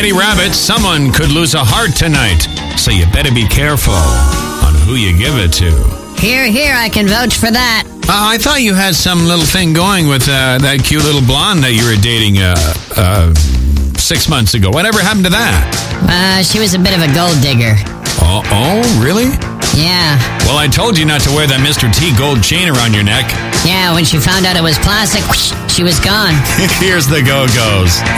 Eddie Rabbit, someone could lose a heart tonight, so you better be careful on who you give it to. Here, I can vouch for that. I thought you had some little thing going with that cute little blonde that you were dating 6 months ago. Whatever happened to that? She was a bit of a gold digger. Oh, really? Yeah. Well, I told you not to wear that Mr. T gold chain around your neck. Yeah, when she found out it was plastic, whoosh, she was gone. Here's the Go-Go's.